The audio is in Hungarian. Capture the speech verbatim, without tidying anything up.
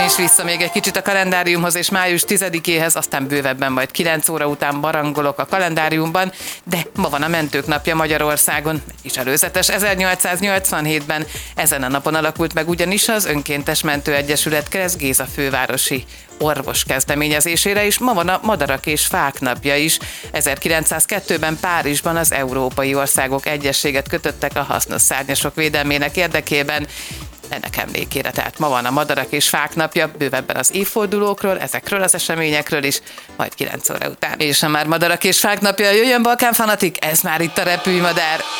És vissza még egy kicsit a kalendáriumhoz és május tizedikéhez, aztán bővebben majd kilenc óra után barangolok a kalendáriumban, de ma van a mentők napja Magyarországon, és előzetes ezernyolcszáznyolcvanhétben ezen a napon alakult meg ugyanis az Önkéntes Mentőegyesület Kereszt Géza fővárosi orvos kezdeményezésére is. Ma van a Madarak és Fák napja is. ezerkilencszázkettőben Párizsban az európai országok egyezséget kötöttek a hasznos szárnyasok védelmének érdekében. Ennek emlékére, tehát ma van a Madarak és Fák napja, bővebben az évfordulókról, ezekről az eseményekről is, majd kilenc óra után. És ha már Madarak és Fák napja, jöjjön Balkán Fanatik, ez már itt a Repülj Madár.